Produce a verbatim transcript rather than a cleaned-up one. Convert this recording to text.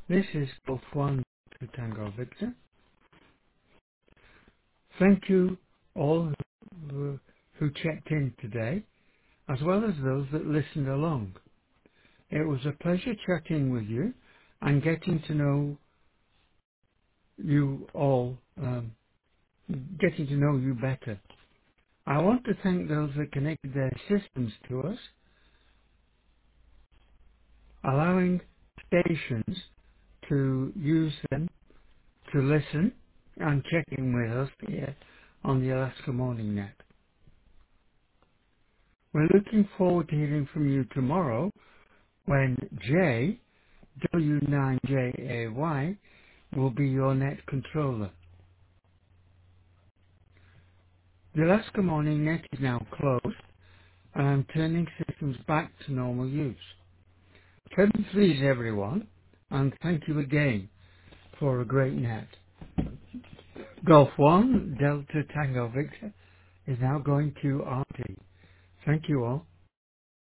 This is Golf one to Tango Victor. Thank you all who, who checked in today, as well as those that listened along. It was a pleasure chatting with you and getting to know you all, um, getting to know you better. I want to thank those that connected their systems to us, allowing stations to use them to listen and checking with us here on the Alaska Morning Net. We're looking forward to hearing from you tomorrow when J, W nine J A Y, will be your net controller. The Alaska Morning Net is now closed and I'm turning systems back to normal use. Kevin please everyone, and thank you again for a great net. Golf one, Delta Tango Victor, is now going to R T. Thank you all.